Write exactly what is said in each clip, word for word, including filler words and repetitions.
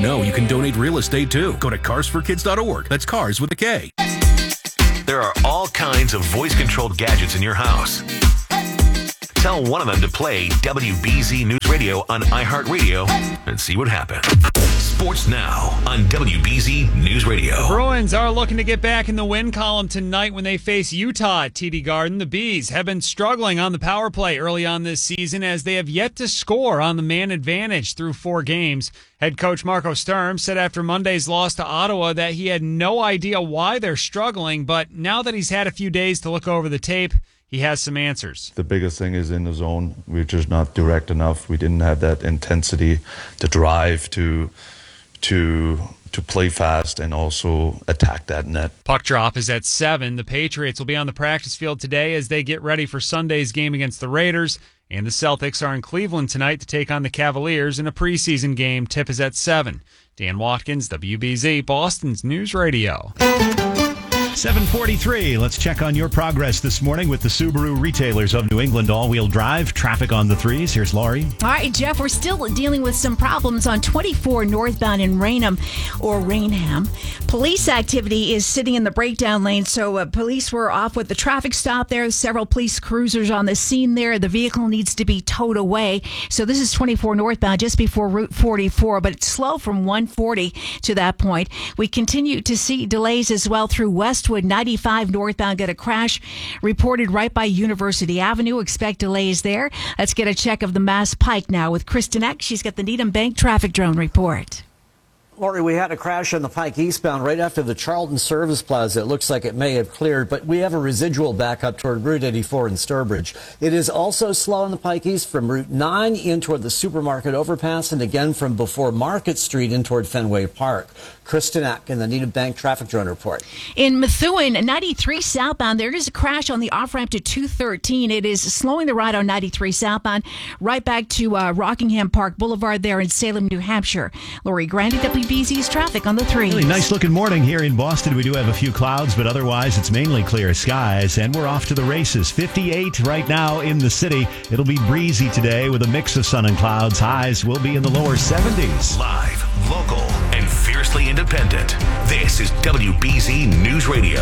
know you can donate real estate too? Go to cars for kids dot org. That's cars with a K. There are all kinds of voice-controlled gadgets in your house. Tell one of them to play W B Z News Radio on iHeartRadio and see what happens. Sports Now on W B Z News Radio. The Bruins are looking to get back in the win column tonight when they face Utah at T D Garden. The Bees have been struggling on the power play early on this season as they have yet to score on the man advantage through four games. Head coach Marco Sturm said after Monday's loss to Ottawa that he had no idea why they're struggling, but now that he's had a few days to look over the tape, he has some answers. The biggest thing is in the zone. We're just not direct enough. We didn't have that intensity, the drive to to to play fast and also attack that net. Puck drop is at seven. The Patriots will be on the practice field today as they get ready for Sunday's game against the Raiders. And the Celtics are in Cleveland tonight to take on the Cavaliers in a preseason game. Tip is at seven. Dan Watkins, W B Z, Boston's News Radio. seven forty-three. Let's check on your progress this morning with the Subaru retailers of New England all-wheel drive. Traffic on the threes. Here's Laurie. All right, Jeff, we're still dealing with some problems on twenty-four northbound in Raynham or Raynham. Police activity is sitting in the breakdown lane, so uh, police were off with the traffic stop there. Several police cruisers on the scene there. The vehicle needs to be towed away. So this is twenty-four northbound just before Route forty-four, but it's slow from one forty to that point. We continue to see delays as well through Westwood. ninety-five northbound got a crash reported right by University Avenue. Expect delays there. Let's get a check of the Mass Pike now with Kristen Eck. She's got the Needham Bank traffic drone report. Lori, we had a crash on the Pike eastbound right after the Charlton Service Plaza. It looks like it may have cleared, but we have a residual backup toward Route eighty-four in Sturbridge. It is also slow on the Pike East from Route nine in toward the supermarket overpass and again from before Market Street in toward Fenway Park. Kristen Eck in the Needham Bank traffic drone report. In Methuen, ninety-three southbound, there is a crash on the off-ramp to two thirteen. It is slowing the ride on ninety-three southbound right back to uh, Rockingham Park Boulevard there in Salem, New Hampshire. Lori Grandi, W B Z's traffic on the three. Really nice looking morning here in Boston. We do have a few clouds, but otherwise it's mainly clear skies, and we're off to the races. fifty-eight right now in the city. It'll be breezy today with a mix of sun and clouds. Highs will be in the lower seventies. Live, local, and fiercely independent. This is W B Z News Radio.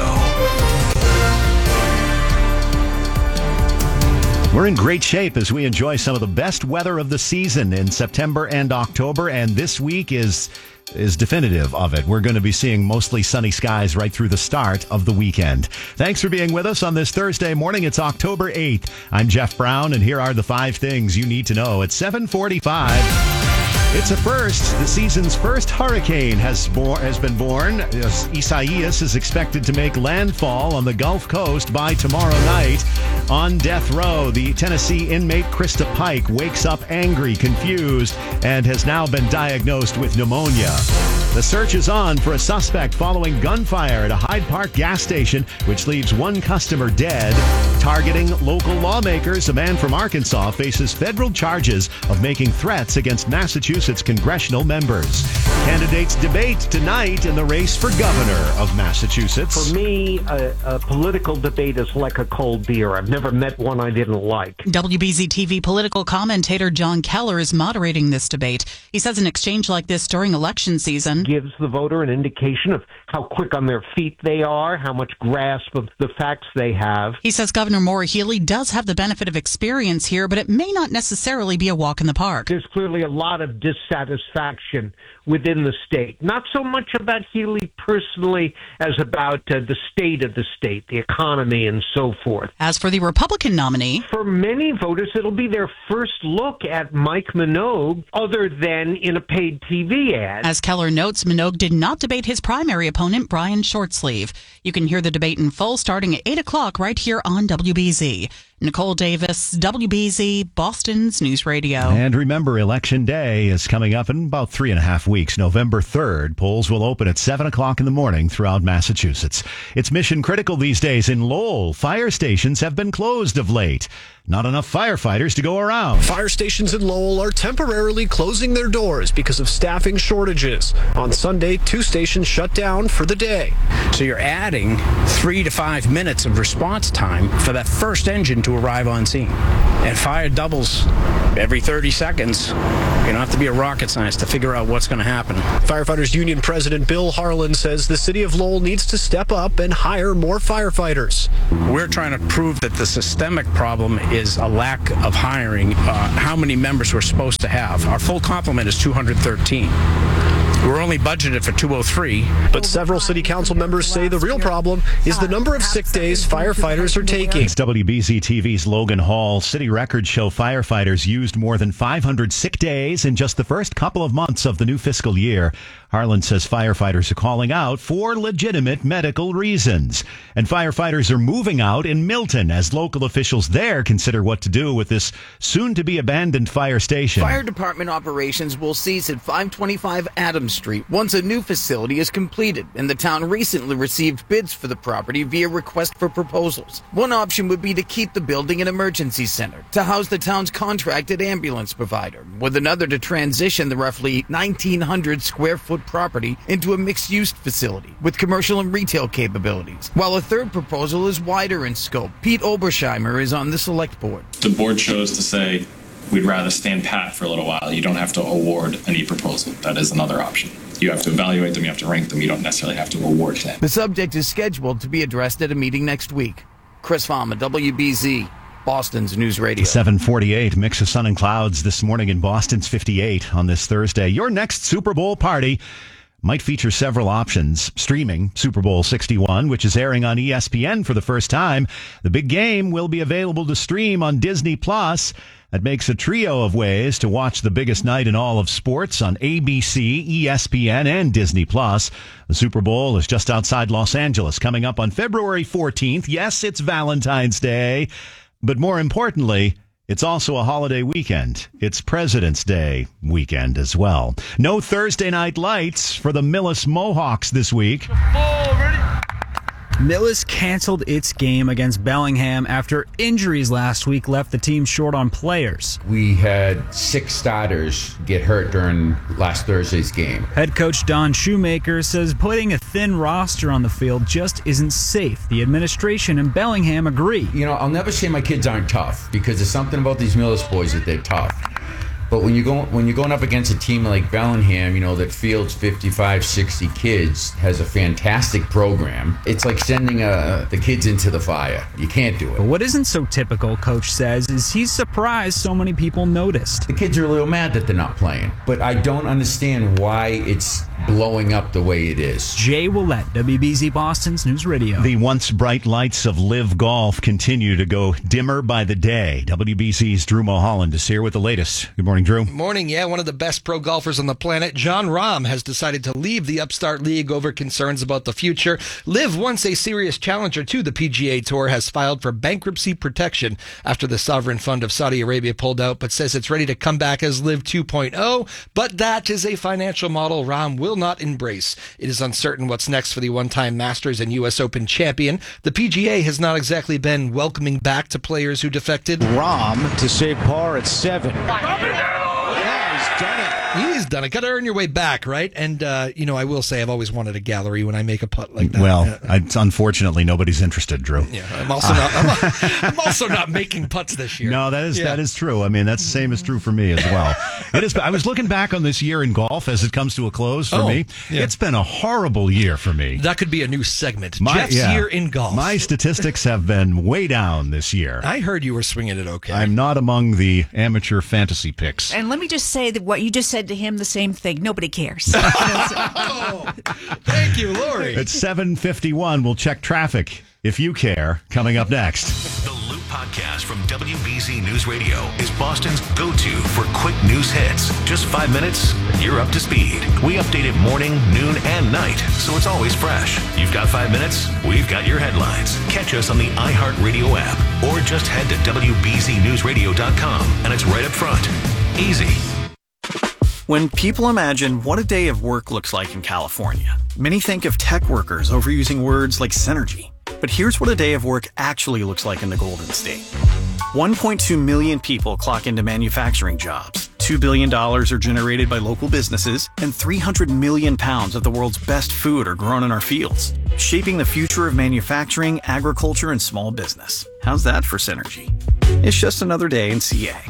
We're in great shape as we enjoy some of the best weather of the season in September and October, and this week is is definitive of it. We're going to be seeing mostly sunny skies right through the start of the weekend. Thanks for being with us on this Thursday morning. It's October eighth. I'm Jeff Brown, and here are the five things you need to know at seven forty-five. It's a first. The season's first hurricane has, bo- has been born. Isaias is expected to make landfall on the Gulf Coast by tomorrow night. On death row, the Tennessee inmate Krista Pike wakes up angry, confused, and has now been diagnosed with pneumonia. The search is on for a suspect following gunfire at a Hyde Park gas station, which leaves one customer dead. Targeting local lawmakers, a man from Arkansas faces federal charges of making threats against Massachusetts congressional members. Candidates debate tonight in the race for governor of Massachusetts. For me, a, a political debate is like a cold beer. I've never met one I didn't like. W B Z T V political commentator John Keller is moderating this debate. He says an exchange like this during election season gives the voter an indication of how quick on their feet they are, how much grasp of the facts they have. He says Governor Maura Healey does have the benefit of experience here, but it may not necessarily be a walk in the park. There's clearly a lot of dissatisfaction within the state. Not so much about Healey personally as about uh, the state of the state, the economy, and so forth. As for the Republican nominee, for many voters, it'll be their first look at Mike Minogue other than in a paid T V ad. As Keller notes, Minogue did not debate his primary opponent, Brian Shortsleeve. You can hear the debate in full starting at eight o'clock right here on W B Z. Nicole Davis, W B Z, Boston's News Radio. And remember, Election Day is coming up in about three and a half weeks. November third, polls will open at seven o'clock in the morning throughout Massachusetts. It's mission critical these days in Lowell. Fire stations have been closed of late. Not enough firefighters to go around. Fire stations in Lowell are temporarily closing their doors because of staffing shortages. On Sunday, two stations shut down for the day. So you're adding three to five minutes of response time for that first engine to arrive on scene. and fire doubles every thirty seconds. You don't have to be a rocket scientist to figure out what's going to happen. Firefighters Union President Bill Harlan says the city of Lowell needs to step up and hire more firefighters. We're trying to prove that the systemic problem is a lack of hiring, uh, how many members we're supposed to have. Our full complement is two hundred thirteen. We're only budgeted for two oh three. But several city council members say the real problem is the number of sick days firefighters are taking. It's W B Z T V's Logan Hall. City records show firefighters used more than five hundred sick days in just the first couple of months of the new fiscal year. Harlan says firefighters are calling out for legitimate medical reasons. And firefighters are moving out in Milton as local officials there consider what to do with this soon-to-be abandoned fire station. Fire department operations will cease at five twenty-five Adams Street once a new facility is completed, and the town recently received bids for the property via request for proposals. One option would be to keep the building an emergency center to house the town's contracted ambulance provider, with another to transition the roughly nineteen hundred square foot property into a mixed-use facility with commercial and retail capabilities, while a third proposal is wider in scope. Pete Obersheimer is on the select board. The board chose to say we'd rather stand pat for a little while. You don't have to award any proposal. That is another option. You have to evaluate them, you have to rank them, you don't necessarily have to award them. The subject is scheduled to be addressed at a meeting next week. Chris Farmer, W B Z, Boston's News Radio. seven forty-eight, mix of sun and clouds this morning in Boston's fifty-eight on this Thursday. Your next Super Bowl party might feature several options. Streaming Super Bowl sixty-one, which is airing on E S P N for the first time. The big game will be available to stream on Disney Plus. That makes a trio of ways to watch the biggest night in all of sports on A B C, E S P N, and Disney Plus. The Super Bowl is just outside Los Angeles, coming up on February fourteenth. Yes, it's Valentine's Day, but more importantly, it's also a holiday weekend. It's President's Day weekend as well. No Thursday night lights for the Millis Mohawks this week. Millis canceled its game against Bellingham after injuries last week left the team short on players. We had six starters get hurt during last Thursday's game. Head coach Don Shoemaker says putting a thin roster on the field just isn't safe. The administration and Bellingham agree. You know, I'll never say my kids aren't tough, because there's something about these Millis boys that they're tough. But when you go when you're going up against a team like Bellingham, you know, that fields fifty-five, sixty kids, has a fantastic program, it's like sending uh, the kids into the fire. You can't do it. But what isn't so typical, Coach says, is he's surprised so many people noticed. The kids are a little mad that they're not playing, but I don't understand why it's blowing up the way it is. Jay Willett, W B Z Boston's News Radio. The once bright lights of Live Golf continue to go dimmer by the day. W B Z's Drew Mulholland is here with the latest. Good morning, Drew. Morning. Yeah, one of the best pro golfers on the planet, Jon Rahm, has decided to leave the upstart league over concerns about the future. Liv, once a serious challenger to the P G A Tour, has filed for bankruptcy protection after the sovereign fund of Saudi Arabia pulled out, but says it's ready to come back as Liv two point oh. But that is a financial model Rahm will not embrace. It is uncertain what's next for the one-time Masters and U S Open champion. The P G A has not exactly been welcoming back to players who defected. Rahm to save par at seven. He's done it. Got to earn your way back, right? And, uh, you know, I will say I've always wanted a gallery when I make a putt like that. Well, yeah. I, unfortunately, nobody's interested, Drew. Yeah, I'm also not. I'm, I'm also not making putts this year. No, that is yeah. that is true. I mean, that's the same as true for me as well. It is. I was looking back on this year in golf as it comes to a close for oh, me. Yeah. It's been a horrible year for me. That could be a new segment. My, Jeff's yeah, year in golf. My statistics have been way down this year. I heard you were swinging it okay. I'm not among the amateur fantasy picks. And let me just say that what you just said to him, the same thing. Nobody cares. Oh, thank you, Lori. At seven fifty-one, we'll check traffic if you care. Coming up next. The Loop Podcast from W B Z News Radio is Boston's go-to for quick news hits. Just five minutes, and you're up to speed. We update it morning, noon, and night, so it's always fresh. You've got five minutes, we've got your headlines. Catch us on the iHeartRadio app, or just head to W B Z news radio dot com, and it's right up front. Easy. When people imagine what a day of work looks like in California, many think of tech workers overusing words like synergy. But here's what a day of work actually looks like in the Golden State. one point two million people clock into manufacturing jobs, two billion dollars are generated by local businesses, and three hundred million pounds of the world's best food are grown in our fields, shaping the future of manufacturing, agriculture, and small business. How's that for synergy? It's just another day in C A.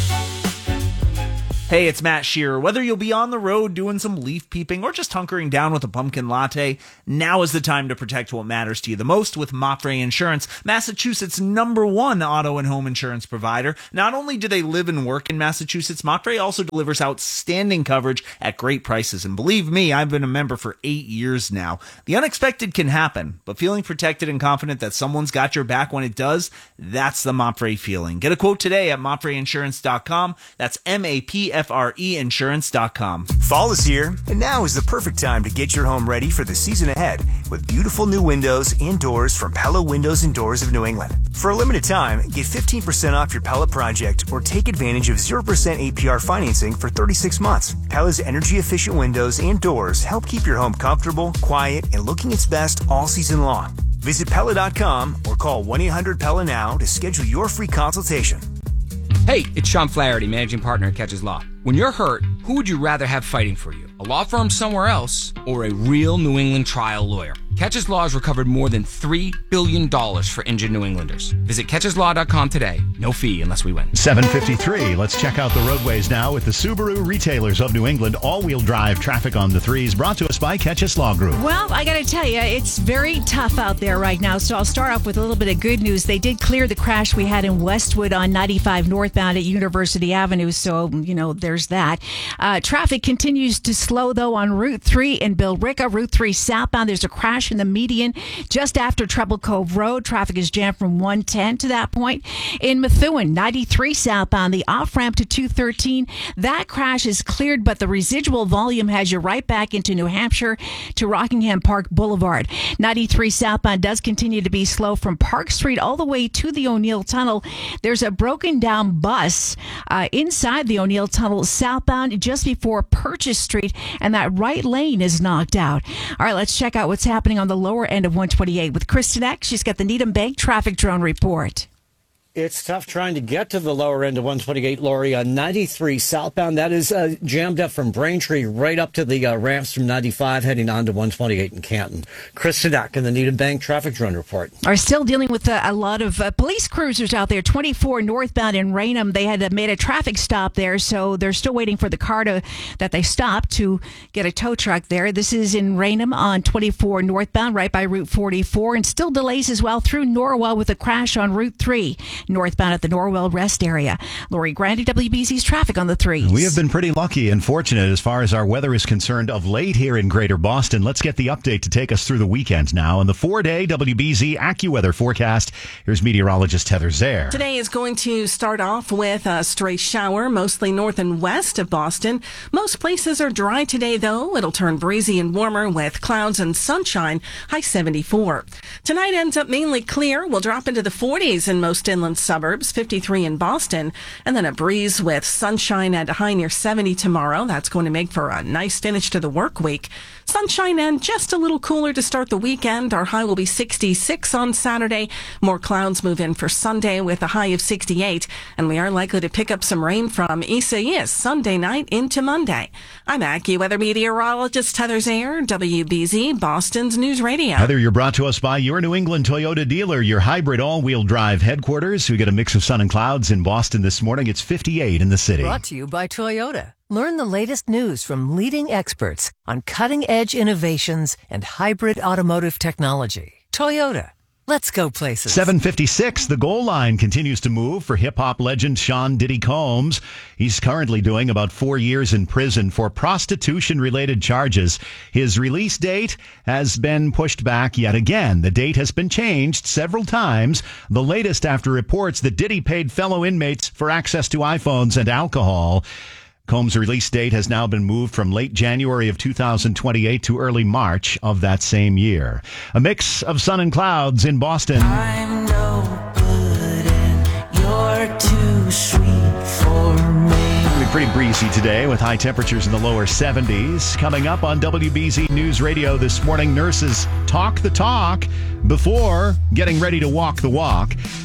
Hey, it's Matt Shearer. Whether you'll be on the road doing some leaf peeping or just hunkering down with a pumpkin latte, now is the time to protect what matters to you the most with Mapfre Insurance, Massachusetts' number one auto and home insurance provider. Not only do they live and work in Massachusetts, Mapfre also delivers outstanding coverage at great prices. And believe me, I've been a member for eight years now. The unexpected can happen, but feeling protected and confident that someone's got your back when it does, that's the Mapfre feeling. Get a quote today at mapfre insurance dot com. That's M A P F R E insurance dot com. Fall is here, and now is the perfect time to get your home ready for the season ahead with beautiful new windows and doors from Pella Windows and Doors of New England. For a limited time, get fifteen percent off your Pella project or take advantage of zero percent A P R financing for thirty-six months. Pella's energy-efficient windows and doors help keep your home comfortable, quiet, and looking its best all season long. Visit Pella dot com or call one eight hundred Pella now to schedule your free consultation. Hey, it's Sean Flaherty, managing partner at Catches Law. When you're hurt, who would you rather have fighting for you? A law firm somewhere else or a real New England trial lawyer? Catches Law has recovered more than three billion dollars for injured New Englanders. Visit catches law dot com today. No fee unless we win. seven fifty-three. Let's check out the roadways now with the Subaru Retailers of New England. All-wheel drive traffic on the threes brought to us by Catches Law Group. Well, I got to tell you, it's very tough out there right now. So I'll start off with a little bit of good news. They did clear the crash we had in Westwood on ninety-five northbound at University Avenue. So, you know, there's that. Uh, traffic continues to slow, though, on Route three in Billerica. Route three southbound, there's a crash in the median just after Treble Cove Road. Traffic is jammed from one ten to that point. In Methuen, ninety-three southbound, the off-ramp to two thirteen, that crash is cleared, but the residual volume has you right back into New Hampshire to Rockingham Park Boulevard. ninety-three southbound does continue to be slow from Park Street all the way to the O'Neill Tunnel. There's a broken down bus uh, inside the O'Neill Tunnel southbound just before Purchase Street, and that right lane is knocked out. All right, let's check out what's happening on the lower end of one twenty-eight with Kristen Eck. She's got the Needham Bank traffic drone report. It's tough trying to get to the lower end of one twenty-eight, Lori, on ninety-three southbound. That is uh, jammed up from Braintree right up to the uh, ramps from ninety-five heading on to one twenty-eight in Canton. Chris Sadak in the Needham Bank traffic drone report. Are still dealing with uh, a lot of uh, police cruisers out there. twenty-four northbound in Raynham. They had uh, made a traffic stop there, so they're still waiting for the car to that they stopped to get a tow truck there. This is in Raynham on twenty-four northbound, right by Route forty-four, and still delays as well through Norwell with a crash on Route three. Northbound at the Norwell Rest area. Lori Grandi, W B Z's traffic on the threes. We have been pretty lucky and fortunate as far as our weather is concerned of late here in Greater Boston. Let's get the update to take us through the weekend now. On the four-day W B Z AccuWeather forecast, here's meteorologist Heather Zare. Today is going to start off with a stray shower, mostly north and west of Boston. Most places are dry today, though. It'll turn breezy and warmer with clouds and sunshine, high seventy-four. Tonight ends up mainly clear. We'll drop into the forties in most inland suburbs, fifty-three in Boston, and then a breeze with sunshine at a high near seventy tomorrow. That's going to make for a nice finish to the work week. Sunshine and just a little cooler to start the weekend. Our high will be sixty-six on Saturday. More clouds move in for Sunday with a high of sixty-eight, and we are likely to pick up some rain from Isaias Sunday night into Monday. I'm AccuWeather meteorologist Heather Zare, W B Z, Boston's News Radio. Heather, you're brought to us by your New England Toyota dealer, your hybrid all-wheel drive headquarters. We get a mix of sun and clouds in Boston this morning. It's fifty-eight in the city. Brought to you by Toyota. Learn the latest news from leading experts on cutting-edge innovations and hybrid automotive technology. Toyota. Let's go places. seven fifty-six, the goal line continues to move for hip-hop legend Sean Diddy Combs. He's currently doing about four years in prison for prostitution-related charges. His release date has been pushed back yet again. The date has been changed several times, the latest after reports that Diddy paid fellow inmates for access to iPhones and alcohol. Combs' release date has now been moved from late January of two thousand twenty-eight to early March of that same year. A mix of sun and clouds in Boston. I'm no good and you're too sweet for me. It'll be pretty breezy today with high temperatures in the lower seventies. Coming up on W B Z News Radio this morning, nurses talk the talk before getting ready to walk the walk.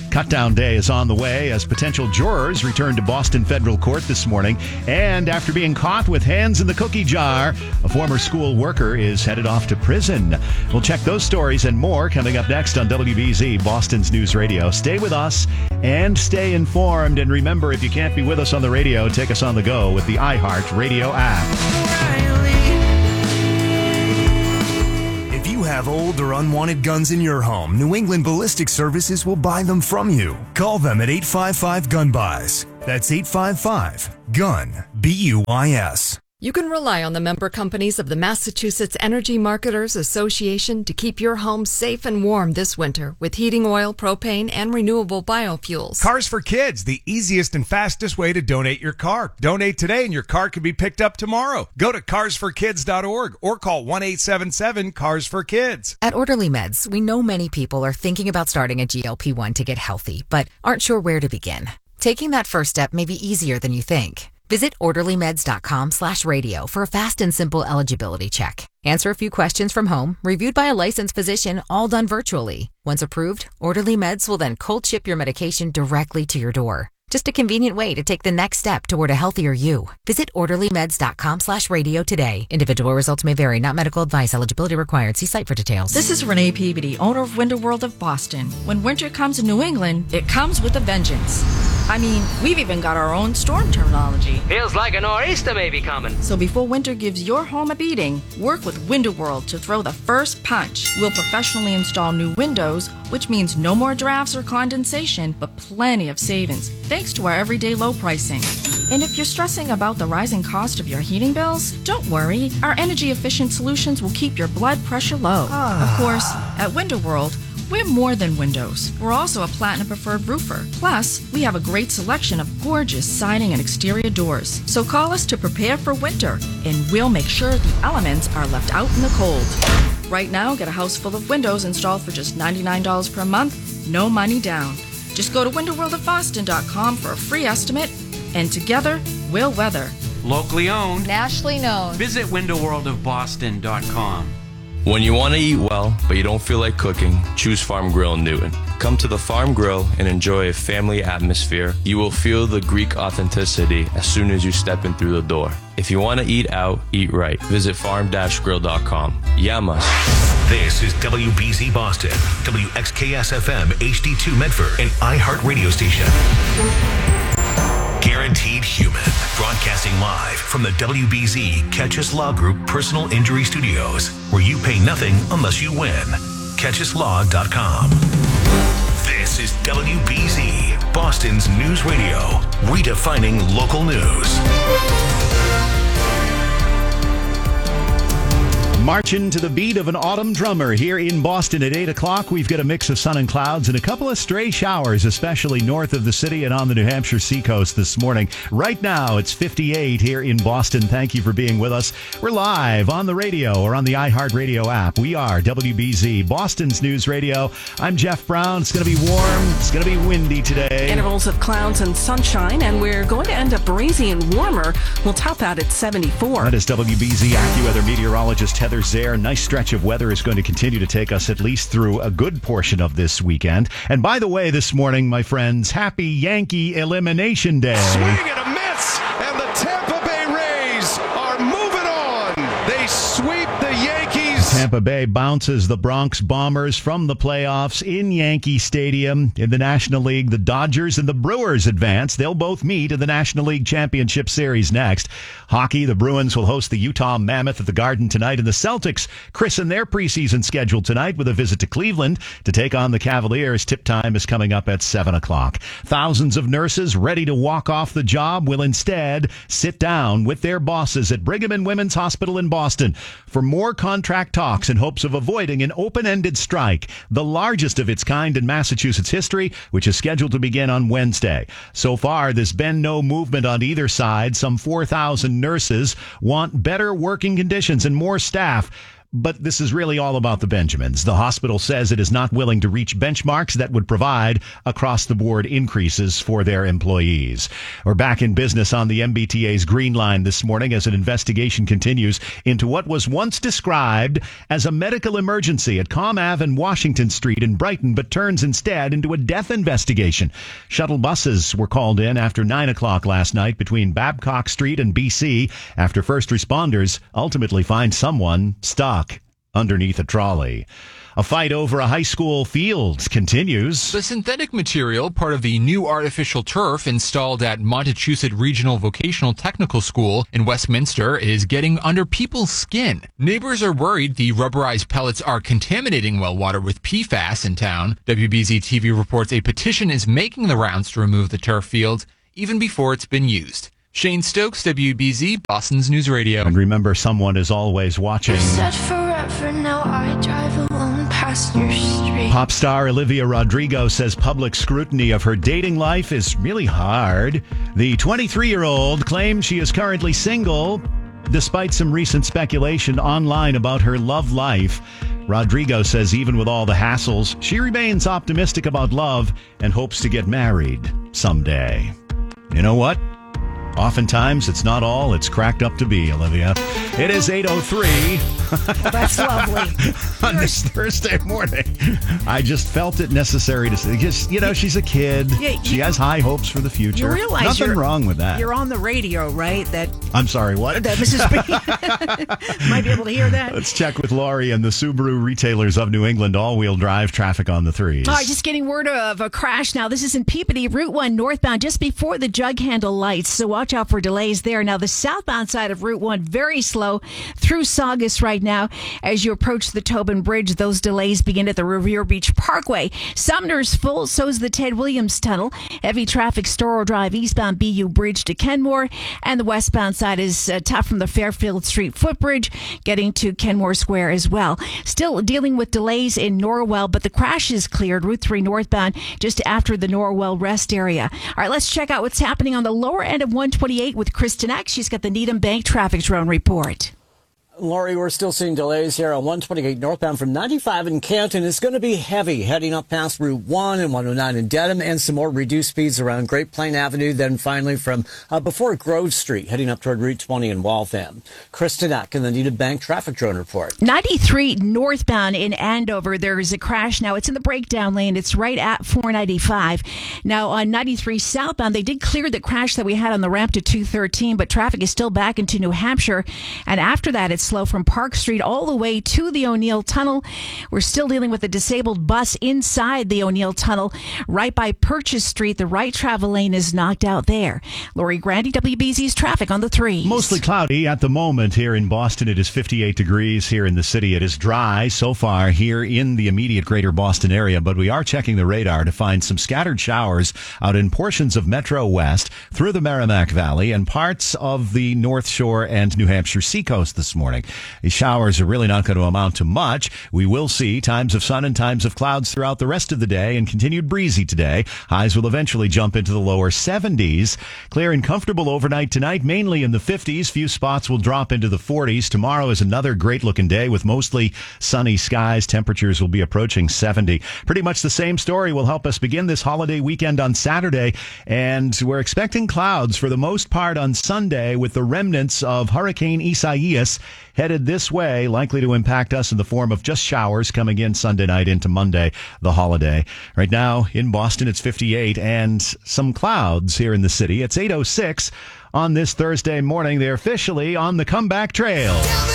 Cutdown day is on the way as potential jurors return to Boston Federal Court this morning. And after being caught with hands in the cookie jar, a former school worker is headed off to prison. We'll check those stories and more coming up next on W B Z, Boston's News Radio. Stay with us and stay informed. And remember, if you can't be with us on the radio, take us on the go with the iHeart Radio app. If you have old or unwanted guns in your home, New England Ballistic Services will buy them from you. Call them at eight five five, gun buys. That's eight five five, gun, B U I S. You can rely on the member companies of the Massachusetts Energy Marketers Association to keep your home safe and warm this winter with heating oil, propane, and renewable biofuels. Cars for Kids, the easiest and fastest way to donate your car. Donate today and your car can be picked up tomorrow. Go to cars for kids dot org or call one eight seven seven, cars for kids. At Orderly Meds, we know many people are thinking about starting a G L P one to get healthy, but aren't sure where to begin. Taking that first step may be easier than you think. Visit orderly meds dot com slash radio for a fast and simple eligibility check. Answer a few questions from home, reviewed by a licensed physician, all done virtually. Once approved, Orderly Meds will then cold ship your medication directly to your door. Just a convenient way to take the next step toward a healthier you. Visit orderly meds dot com slash radio today. Individual results may vary, not medical advice. Eligibility required. See site for details. This is Renee Peabody, owner of Winter World of Boston. When winter comes to New England, it comes with a vengeance. I mean, we've even got our own storm terminology. Feels like a nor'easter may be coming. So before winter gives your home a beating, work with Winter World to throw the first punch. We'll professionally install new windows, which means no more drafts or condensation, but plenty of savings, thanks to our everyday low pricing. And if you're stressing about the rising cost of your heating bills, don't worry. Our energy-efficient solutions will keep your blood pressure low. Ah. Of course, at Winter World, we're more than windows. We're also a Platinum Preferred roofer. Plus, we have a great selection of gorgeous siding and exterior doors. So call us to prepare for winter, and we'll make sure the elements are left out in the cold. Right now, get a house full of windows installed for just ninety-nine dollars per month, no money down. Just go to winter world of boston dot com for a free estimate, and together, we'll weather. Locally owned. Nationally known. Visit winter world of boston dot com. When you want to eat well, but you don't feel like cooking, choose Farm Grill in Newton. Come to the Farm Grill and enjoy a family atmosphere. You will feel the Greek authenticity as soon as you step in through the door. If you want to eat out, eat right. Visit farm dash grill dot com. Yamas. This is W B Z Boston, W X K S F M H D two Medford, an iHeart radio station. Guaranteed Human, broadcasting live from the W B Z Catchus Law Group Personal Injury Studios, where you pay nothing unless you win. catchus law dot com. This is W B Z, Boston's news radio, redefining local news. Marching to the beat of an autumn drummer here in Boston at eight o'clock. We've got a mix of sun and clouds and a couple of stray showers, especially north of the city and on the New Hampshire seacoast this morning. Right now, it's fifty-eight here in Boston. Thank you for being with us. We're live on the radio or on the iHeart Radio app. We are W B Z, Boston's News Radio. I'm Jeff Brown. It's going to be warm. It's going to be windy today. Intervals of clouds and sunshine, and we're going to end up breezy and warmer. We'll top out at seventy-four. That is W B Z AccuWeather meteorologist Heather Zare. Nice stretch of weather is going to continue to take us at least through a good portion of this weekend. And by the way, this morning, my friends, happy Yankee Elimination Day. Swing and a miss, and the Tampa Bay Rays are moving on. They sweep the Yankees. Tampa Bay bounces the Bronx Bombers from the playoffs in Yankee Stadium. In the National League, the Dodgers and the Brewers advance. They'll both meet in the National League Championship Series next. Hockey, the Bruins will host the Utah Mammoth at the Garden tonight, and the Celtics christen their preseason schedule tonight with a visit to Cleveland to take on the Cavaliers. Tip time is coming up at seven o'clock. Thousands of nurses ready to walk off the job will instead sit down with their bosses at Brigham and Women's Hospital in Boston for more contract talks in hopes of avoiding an open-ended strike, the largest of its kind in Massachusetts history, which is scheduled to begin on Wednesday. So far, there's been no movement on either side. Some four thousand nurses want better working conditions and more staff. But this is really all about the Benjamins. The hospital says it is not willing to reach benchmarks that would provide across-the-board increases for their employees. We're back in business on the M B T A's Green Line this morning as an investigation continues into what was once described as a medical emergency at Comm Ave and Washington Street in Brighton, but turns instead into a death investigation. Shuttle buses were called in after nine o'clock last night between Babcock Street and B C after first responders ultimately find someone stuck underneath a trolley. A fight over a high school field continues. The synthetic material, part of the new artificial turf installed at Montechusett Regional Vocational Technical School in Westminster, is getting under people's skin. Neighbors are worried the rubberized pellets are contaminating well water with P FAS in town. W B Z T V reports a petition is making the rounds to remove the turf field, even before it's been used. Shane Stokes, W B Z, Boston's News Radio. And remember, someone is always watching. Said forever, now I drive alone past your street. Pop star Olivia Rodrigo says public scrutiny of her dating life is really hard. The twenty-three-year-old claims she is currently single, despite some recent speculation online about her love life. Rodrigo says even with all the hassles, she remains optimistic about love and hopes to get married someday. You know what? Oftentimes, it's not all it's cracked up to be, Olivia. It is eight oh three. Well, that's lovely. On this Thursday morning. I just felt it necessary to say, just, you know, she's a kid. Yeah, you, she has high hopes for the future. You realize Nothing you're, wrong with that. You're on the radio, right? That I'm sorry, what? That Missus B might be able to hear that. Let's check with Laurie and the Subaru retailers of New England. All-wheel drive traffic on the threes. All right, just getting word of a crash now. This is in Peabody, Route one northbound, just before the jug handle lights. So watch out for delays there. Now, the southbound side of Route one, very slow through Saugus right now. As you approach the Tobin Bridge, those delays begin at the Revere Beach Parkway. Sumner's full, so is the Ted Williams Tunnel. Heavy traffic, Storrow Drive, eastbound B U Bridge to Kenmore. And the westbound side is uh, tough from the Fairfield Street footbridge, getting to Kenmore Square as well. Still dealing with delays in Norwell, but the crash is cleared. Route three northbound, just after the Norwell rest area. All right, let's check out what's happening on the lower end of one twenty-eight with Kristen Eck. She's got the Needham Bank traffic drone report. Laurie, we're still seeing delays here on one twenty-eight northbound from ninety-five in Canton. It's going to be heavy heading up past Route one and one oh nine in Dedham, and some more reduced speeds around Great Plain Avenue. Then finally from uh, before Grove Street, heading up toward Route twenty in Waltham. Kristen Eck in the Needham Bank traffic drone report. ninety-three northbound in Andover, there is a crash. Now it's in the breakdown lane. It's right at four ninety-five. Now on ninety-three southbound, they did clear the crash that we had on the ramp to two thirteen, but traffic is still back into New Hampshire. And after that, it's slow from Park Street all the way to the O'Neill Tunnel. We're still dealing with a disabled bus inside the O'Neill Tunnel. Right by Purchase Street, the right travel lane is knocked out there. Lori Grandy, W B Z's traffic on the three. Mostly cloudy at the moment here in Boston. It is fifty-eight degrees here in the city. It is dry so far here in the immediate greater Boston area, but we are checking the radar to find some scattered showers out in portions of Metro West, through the Merrimack Valley, and parts of the North Shore and New Hampshire seacoast this morning. These showers are really not going to amount to much. We will see times of sun and times of clouds throughout the rest of the day, and continued breezy today. Highs will eventually jump into the lower seventies. Clear and comfortable overnight tonight, mainly in the fifties. Few spots will drop into the forties. Tomorrow is another great-looking day with mostly sunny skies. Temperatures will be approaching seventy. Pretty much the same story will help us begin this holiday weekend on Saturday, and we're expecting clouds for the most part on Sunday, with the remnants of Hurricane Isaias headed this way, likely to impact us in the form of just showers coming in Sunday night into Monday, the holiday. Right now in Boston, it's fifty-eight and some clouds here in the city. It's eight oh six on this Thursday morning. They're officially on the comeback trail.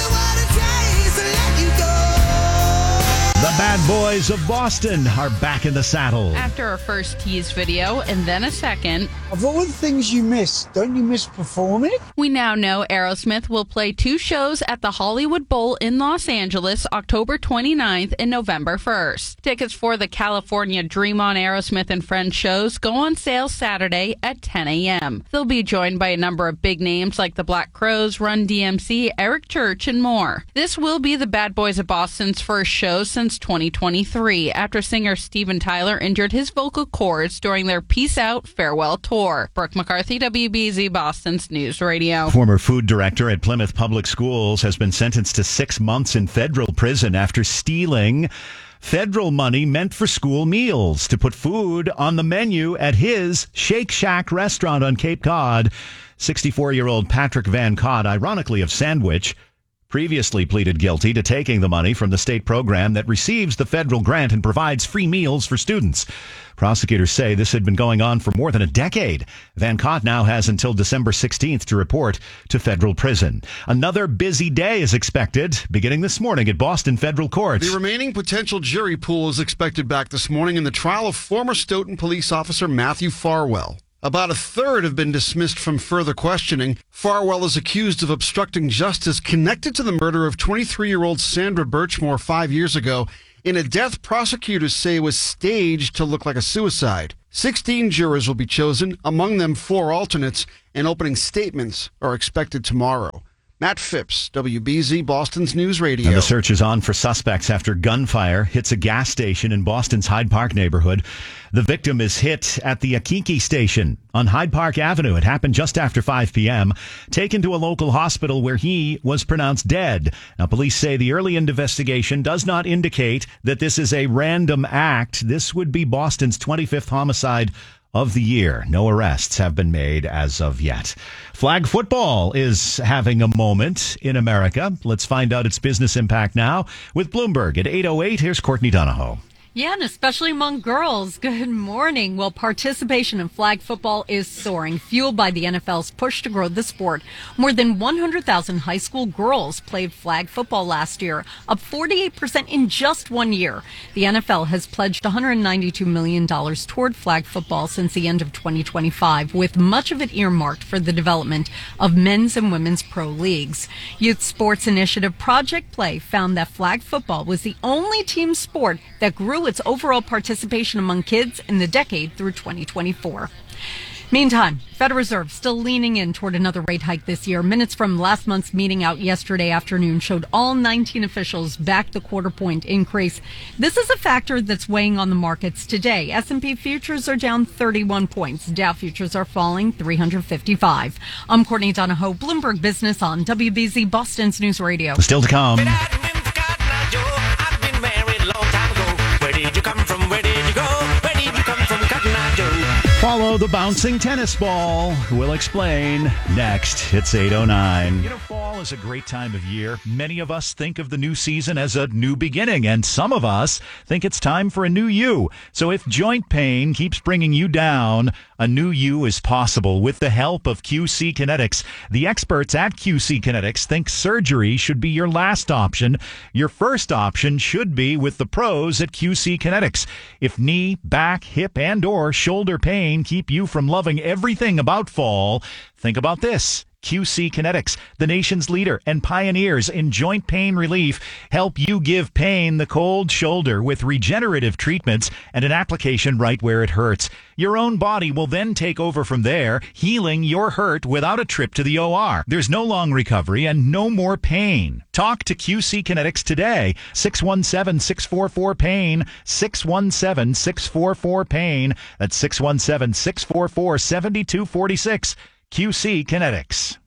The Bad Boys of Boston are back in the saddle. After our first tease video and then a second. Of all the things you miss, don't you miss performing? We now know Aerosmith will play two shows at the Hollywood Bowl in Los Angeles, October twenty-ninth and November first. Tickets for the California Dream On Aerosmith and Friends shows go on sale Saturday at ten a.m. They'll be joined by a number of big names like the Black Crowes, Run D M C, Eric Church, and more. This will be the Bad Boys of Boston's first show since since twenty twenty-three after singer Steven Tyler injured his vocal cords during their Peace Out farewell tour. Brooke McCarthy, W B Z Boston's News Radio. Former food director at Plymouth Public Schools has been sentenced to six months in federal prison after stealing federal money meant for school meals to put food on the menu at his Shake Shack restaurant on Cape Cod. sixty-four-year-old Patrick Van Cott, ironically of Sandwich, previously pleaded guilty to taking the money from the state program that receives the federal grant and provides free meals for students. Prosecutors say this had been going on for more than a decade. Van Cott now has until December sixteenth to report to federal prison. Another busy day is expected, beginning this morning at Boston Federal Court. The remaining potential jury pool is expected back this morning in the trial of former Stoughton police officer Matthew Farwell. About a third have been dismissed from further questioning. Farwell is accused of obstructing justice connected to the murder of twenty-three-year-old Sandra Birchmore five years ago in a death prosecutors say was staged to look like a suicide. Sixteen jurors will be chosen, among them four alternates, and opening statements are expected tomorrow. Matt Phipps, W B Z Boston's News Radio. And the search is on for suspects after gunfire hits a gas station in Boston's Hyde Park neighborhood. The victim is hit at the Akiki station on Hyde Park Avenue. It happened just after five p.m. Taken to a local hospital where he was pronounced dead. Now, police say the early investigation does not indicate that this is a random act. This would be Boston's twenty-fifth homicide of the year. No arrests have been made as of yet. Flag football is having a moment in America. Let's find out its business impact now with Bloomberg at eight oh eight. Here's Courtney Donahoe. Yeah, and especially among girls. Good morning. Well, participation in flag football is soaring, fueled by the N F L's push to grow the sport. More than one hundred thousand high school girls played flag football last year, up forty-eight percent in just one year. The N F L has pledged one hundred ninety-two million dollars toward flag football since the end of twenty twenty-five, with much of it earmarked for the development of men's and women's pro leagues. Youth Sports Initiative Project Play found that flag football was the only team sport that grew its overall participation among kids in the decade through twenty twenty-four. Meantime, Federal Reserve still leaning in toward another rate hike this year. Minutes from last month's meeting out yesterday afternoon showed all nineteen officials backed the quarter point increase. This is a factor that's weighing on the markets today. S and P futures are down thirty-one points. Dow futures are falling three hundred fifty-five. I'm Courtney Donahoe, Bloomberg Business on W B Z Boston's News Radio. Still to come. Follow the bouncing tennis ball. We'll explain next. It's eight oh nine. You know, fall is a great time of year. Many of us think of the new season as a new beginning, and some of us think it's time for a new you. So if joint pain keeps bringing you down, a new you is possible with the help of Q C Kinetics. The experts at Q C Kinetics think surgery should be your last option. Your first option should be with the pros at Q C Kinetics. If knee, back, hip, and or shoulder pain keep you from loving everything about fall, think about this. Q C Kinetics, the nation's leader and pioneers in joint pain relief, help you give pain the cold shoulder with regenerative treatments and an application right where it hurts. Your own body will then take over from there, healing your hurt without a trip to the O R. There's no long recovery and no more pain. Talk to Q C Kinetics today. six one seven, six four four, pain. six one seven, six four four, pain. That's six one seven, six four four, seven two four six. Q C Kinetics.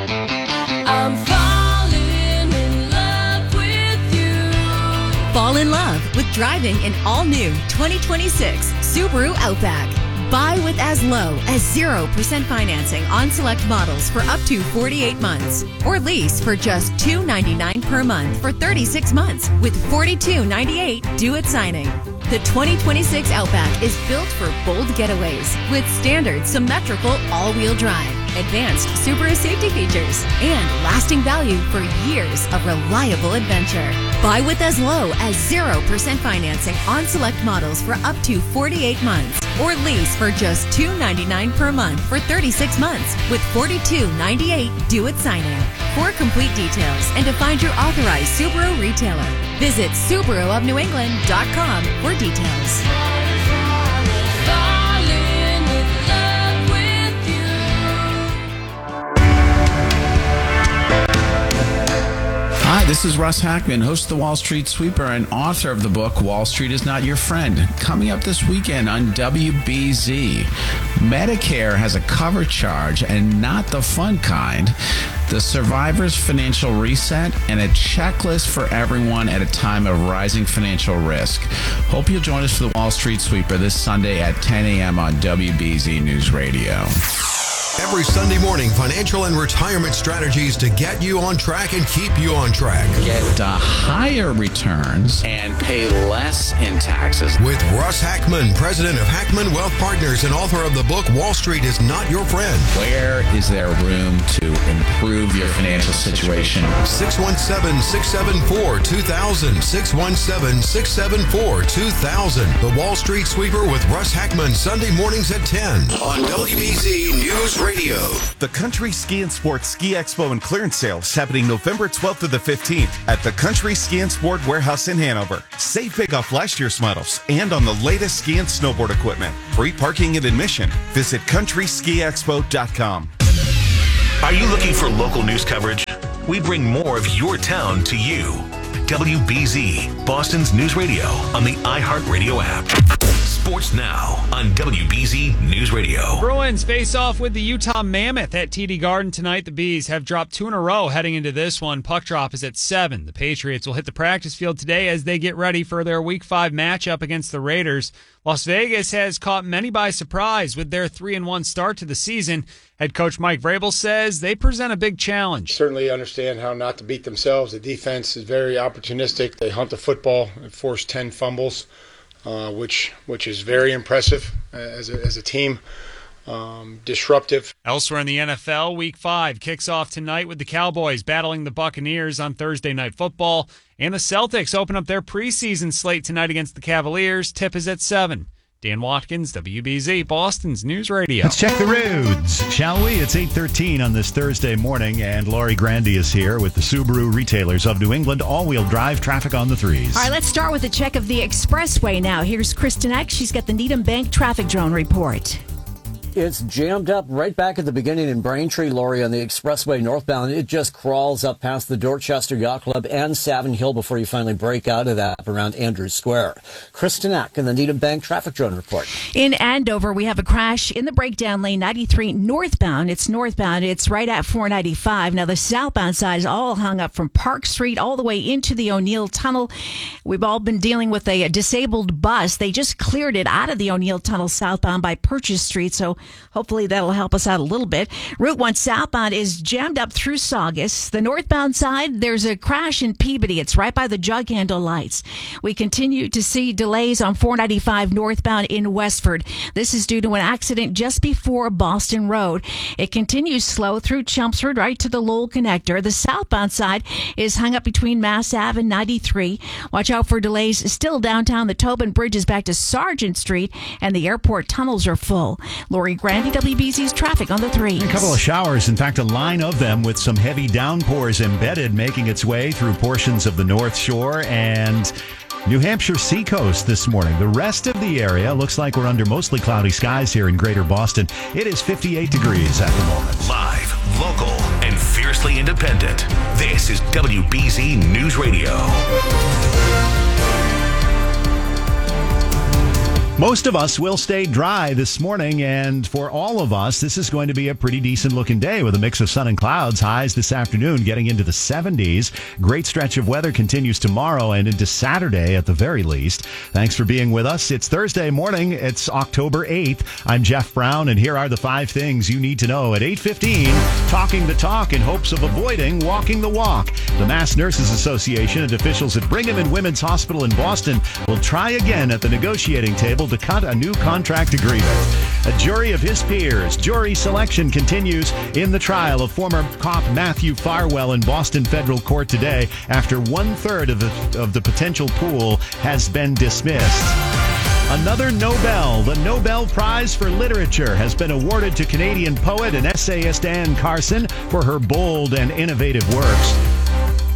I'm falling in love with you. Fall in love with driving an all-new twenty twenty-six Subaru Outback. Buy with as low as zero percent financing on select models for up to forty-eight months. Or lease for just two hundred ninety-nine dollars per month for thirty-six months with forty-two ninety-eight due at signing. The twenty twenty-six Outback is built for bold getaways with standard symmetrical all-wheel drive, advanced Subaru safety features, and lasting value for years of reliable adventure. Buy with as low as zero percent financing on select models for up to forty-eight months. Or lease for just two hundred ninety-nine dollars per month for thirty-six months with forty-two ninety-eight due at signing. For complete details and to find your authorized Subaru retailer, visit Subaru of New England dot com for details. Hi, This is Russ Hackman, host of the Wall Street Sweeper and author of the book Wall Street is Not Your Friend. Coming up this weekend on W B Z, Medicare has a cover charge and not the fun kind, the survivor's financial reset, and a checklist for everyone at a time of rising financial risk. Hope you'll join us for the Wall Street Sweeper this Sunday at ten a.m. on W B Z News Radio. Every Sunday morning, financial and retirement strategies to get you on track and keep you on track. Get uh, higher returns and pay less in taxes. With Russ Hackman, president of Hackman Wealth Partners and author of the book Wall Street is Not Your Friend. Where is there room to improve your financial situation? six one seven, six seven four, two thousand. six one seven, six seven four, two thousand. The Wall Street Sweeper with Russ Hackman, Sunday mornings at ten on W B Z News Radio. The Country Ski and Sport Ski Expo and Clearance Sale is happening November twelfth to the fifteenth at the Country Ski and Sport Warehouse in Hanover. Save big off last year's models and on the latest ski and snowboard equipment. Free parking and admission. Visit country ski expo dot com. Are you looking for local news coverage? We bring more of your town to you. W B Z, Boston's news radio on the iHeartRadio app. Sports now on W B Z News Radio. Bruins face off with the Utah Mammoth at T D Garden tonight. The Bees have dropped two in a row heading into this one. Puck drop is at seven. The Patriots will hit the practice field today as they get ready for their Week five matchup against the Raiders. Las Vegas has caught many by surprise with their three and one start to the season. Head coach Mike Vrabel says they present a big challenge. Certainly understand how not to beat themselves. The defense is very opportunistic. They hunt the football and force ten fumbles. Uh, which which is very impressive as a, as a team. Um, disruptive. Elsewhere in the N F L, Week five kicks off tonight with the Cowboys battling the Buccaneers on Thursday Night Football. And the Celtics open up their preseason slate tonight against the Cavaliers. Tip is at seven. Dan Watkins, W B Z, Boston's News Radio. Let's check the roads, shall we? It's eight thirteen on this Thursday morning, and Lori Grandy is here with the Subaru retailers of New England. All-wheel drive traffic on the threes. All right, let's start with a check of the expressway now. Here's Kristen Eck. She's got the Needham Bank traffic drone report. It's jammed up right back at the beginning in Braintree, Lori, on the expressway northbound. It just crawls up past the Dorchester Yacht Club and Savin Hill before you finally break out of that around Andrews Square. Kristen Eck in the Needham Bank traffic drone report. In Andover, we have a crash in the breakdown lane, ninety-three northbound. It's northbound. It's right at four ninety-five. Now, the southbound side is all hung up from Park Street all the way into the O'Neill Tunnel. We've all been dealing with a disabled bus. They just cleared it out of the O'Neill Tunnel southbound by Purchase Street, so hopefully that'll help us out a little bit. Route one southbound is jammed up through Saugus. The northbound side, there's a crash in Peabody. It's right by the jug handle lights. We continue to see delays on four ninety-five northbound in Westford. This is due to an accident just before Boston Road. It continues slow through Chelmsford right to the Lowell Connector. The southbound side is hung up between Mass Ave and ninety-three. Watch out for delays still downtown. The Tobin Bridge is back to Sargent Street, and the airport tunnels are full. Lori Grandy, W B Z's traffic on the threes. A couple of showers, in fact, a line of them with some heavy downpours embedded, making its way through portions of the North Shore and New Hampshire seacoast this morning. The rest of the area looks like we're under mostly cloudy skies here in Greater Boston. It is fifty-eight degrees at the moment. Live, local, and fiercely independent. This is W B Z News Radio. Most of us will stay dry this morning, and for all of us, this is going to be a pretty decent-looking day with a mix of sun and clouds. Highs this afternoon getting into the seventies. Great stretch of weather continues tomorrow and into Saturday at the very least. Thanks for being with us. It's Thursday morning. It's October eighth. I'm Jeff Brown, and here are the five things you need to know at eight fifteen. Talking the talk in hopes of avoiding walking the walk. The Mass Nurses Association and officials at Brigham and Women's Hospital in Boston will try again at the negotiating table to cut a new contract agreement. A jury of his peers. Jury selection continues in the trial of former cop Matthew Farwell in Boston Federal Court today after one-third of the, of the potential pool has been dismissed. Another Nobel. The Nobel Prize for Literature has been awarded to Canadian poet and essayist Anne Carson for her bold and innovative works.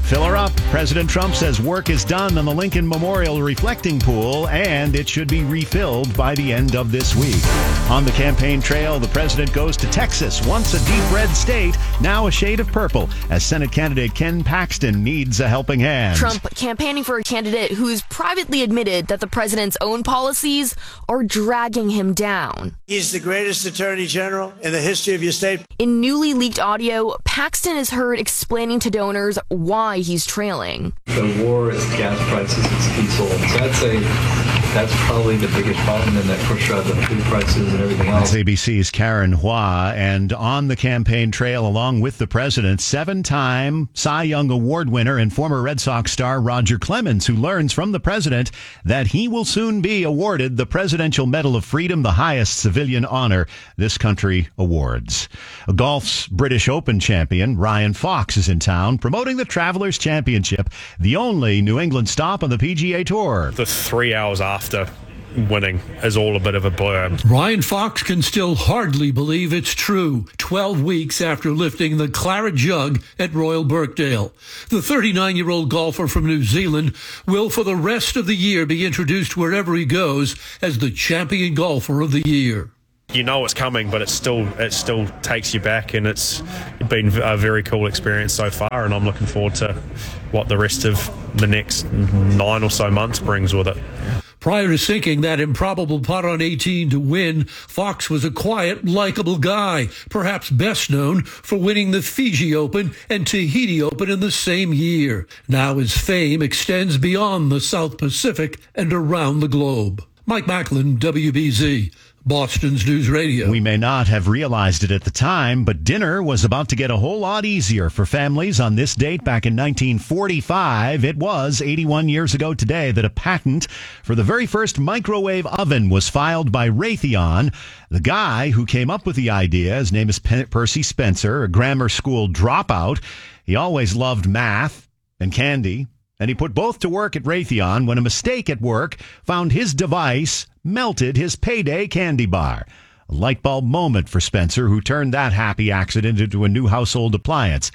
Fill her up. President Trump says work is done on the Lincoln Memorial reflecting pool, and it should be refilled by the end of this week. On the campaign trail, the president goes to Texas, once a deep red state, now a shade of purple, as Senate candidate Ken Paxton needs a helping hand. Trump campaigning for a candidate who's privately admitted that the president's own policies are dragging him down. He's the greatest attorney general in the history of your state. In newly leaked audio, Paxton is heard explaining to donors why he's trailing. The war is gas prices, it's diesel. So I'd say that's probably the biggest problem, and that push up the food prices and everything else. That's A B C's Karen Hua, and on the campaign trail, along with the president, seven-time Cy Young Award winner and former Red Sox star Roger Clemens, who learns from the president that he will soon be awarded the Presidential Medal of Freedom, the highest civilian honor this country awards. Golf's British Open champion Ryan Fox is in town promoting the Travelers Championship, the only New England stop on the P G A Tour. The three hours after after winning is all a bit of a blur. Ryan Fox can still hardly believe it's true. twelve weeks after lifting the claret jug at Royal Birkdale, the thirty-nine-year-old golfer from New Zealand will for the rest of the year be introduced wherever he goes as the champion golfer of the year. You know it's coming, but it still it still takes you back, and it's been a very cool experience so far, and I'm looking forward to what the rest of the next nine or so months brings with it. Prior to sinking that improbable putt on eighteen to win, Fox was a quiet, likable guy, perhaps best known for winning the Fiji Open and Tahiti Open in the same year. Now his fame extends beyond the South Pacific and around the globe. Mike Macklin, W B Z. Boston's News Radio. We may not have realized it at the time, but dinner was about to get a whole lot easier for families on this date back in nineteen forty-five. It was eighty-one years ago today that a patent for the very first microwave oven was filed by Raytheon. The guy who came up with the idea, his name is Percy Spencer, a grammar school dropout. He always loved math and candy, and he put both to work at Raytheon when a mistake at work found his device melted his payday candy bar. A light bulb moment for Spencer, who turned that happy accident into a new household appliance.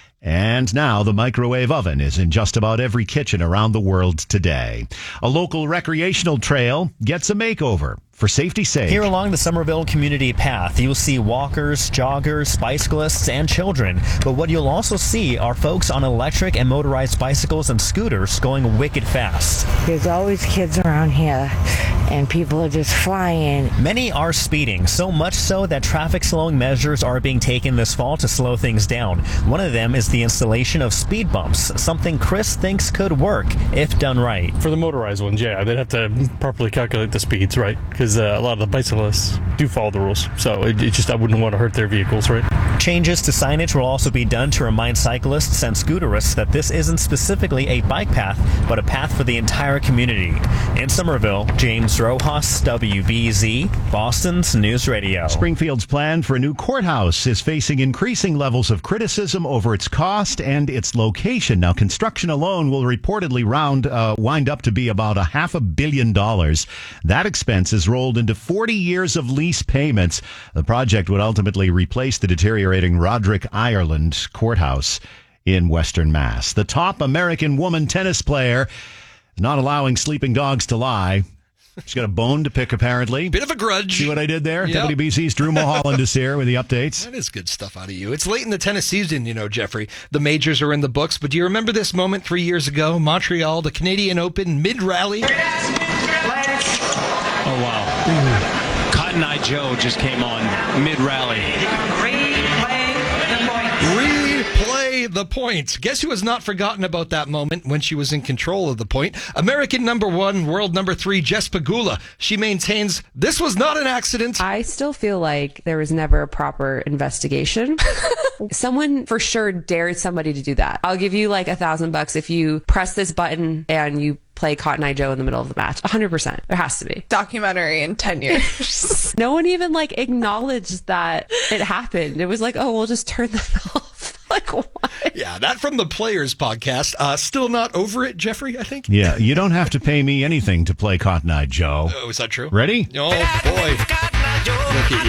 And now the microwave oven is in just about every kitchen around the world today. A local recreational trail gets a makeover for safety's sake. Here along the Somerville Community Path, you'll see walkers, joggers, bicyclists, and children. But what you'll also see are folks on electric and motorized bicycles and scooters going wicked fast. There's always kids around here, and people are just flying. Many are speeding, so much so that traffic slowing measures are being taken this fall to slow things down. One of them is the installation of speed bumps, something Chris thinks could work if done right. For the motorized ones, yeah, they'd have to properly calculate the speeds, right? Because uh, a lot of the bicyclists do follow the rules, so it, it just I wouldn't want to hurt their vehicles, right? Changes to signage will also be done to remind cyclists and scooterists that this isn't specifically a bike path, but a path for the entire community. In Somerville, James Rojas, W B Z, Boston's News Radio. Springfield's plan for a new courthouse is facing increasing levels of criticism over its cost and its location. Now, construction alone will reportedly round uh, wind up to be about a half a billion dollars. That expense is rolled into forty years of lease payments. The project would ultimately replace the deteriorating Roderick Ireland Courthouse in Western Mass. The top American woman tennis player is not allowing sleeping dogs to lie. She's got a bone to pick, apparently. Bit of a grudge. See what I did there? Yep. W B C's Drew Mulholland is here with the updates. That is good stuff out of you. It's late in the tennis season, you know, Jeffrey. The majors are in the books, but do you remember this moment three years ago? Montreal, the Canadian Open, mid-rally. Oh, wow. Ooh. Cotton Eye Joe just came on mid-rally. Replay the point. Guess who has not forgotten about that moment when she was in control of the point? American number one, world number three, Jess Pegula. She maintains this was not an accident. I still feel like there was never a proper investigation. Someone for sure dared somebody to do that. I'll give you like a thousand bucks if you press this button and you play Cotton Eye Joe in the middle of the match. one hundred percent. There has to be. Documentary in ten years. No one even like acknowledged that it happened. It was like, oh, we'll just turn that off. Like, what? Yeah, that from the Players podcast. Uh, still not over it, Jeffrey, I think. Yeah, you don't have to pay me anything to play Cotton Eye Joe. Oh, is that true? Ready? Oh, boy. Look at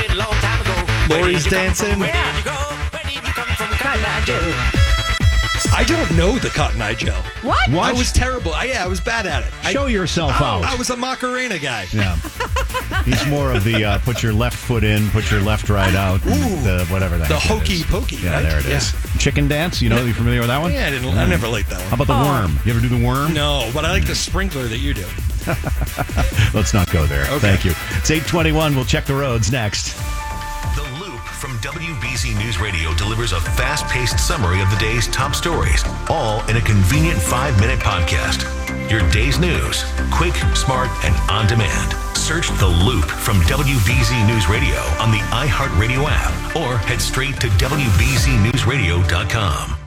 you. Lori's dancing. Cotton Eye Joe. I don't know the Cotton Eye Joe. What? What? I was terrible. I, yeah, I was bad at it. Show I, yourself I, out. I was a Macarena guy. Yeah. He's more of the uh, put your left foot in, put your left right out, Ooh, the whatever that the heck it hokey is. pokey. Yeah, right? there it is. Yeah. Chicken dance. You know, you familiar with that one? Yeah, I didn't. I never liked that one. How about the Oh. worm? You ever do the worm? No, but I like the sprinkler that you do. Let's not go there. Okay. Thank you. It's eight twenty-one. We'll check the roads next. The Loop from W B Z News Radio delivers a fast-paced summary of the day's top stories, all in a convenient five-minute podcast. Your day's news, quick, smart, and on demand. Search The Loop from W B Z News Radio on the iHeartRadio app or head straight to W B Z News Radio dot com.